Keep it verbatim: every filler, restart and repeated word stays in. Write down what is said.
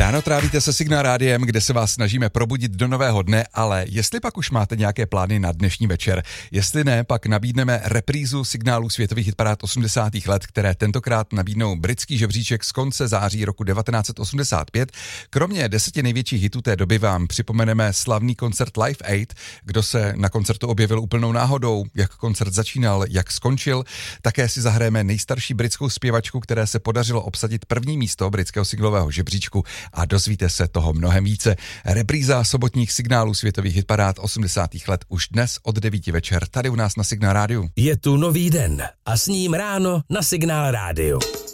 Ráno trávíte se Signál rádiem, kde se vás snažíme probudit do nového dne, ale jestli pak už máte nějaké plány na dnešní večer, jestli ne, pak nabídneme reprízu signálů světových hitparád osmdesátých let, které tentokrát nabídnou britský žebříček z konce září roku devatenáct set osmdesát pět. Kromě deseti největších hitů té doby vám připomeneme slavný koncert Live Aid, kdo se na koncertu objevil úplnou náhodou, jak koncert začínal, jak skončil. Také si zahrajeme nejstarší britskou zpěvačku, které se podařilo obsadit první místo britského singlového žebříčku, a dozvíte se toho mnohem více. Repríza sobotních signálů světových hitparád osmdesátých let už dnes od devíti večer tady u nás na Signál rádiu. Je tu nový den a s ním ráno na Signál rádiu.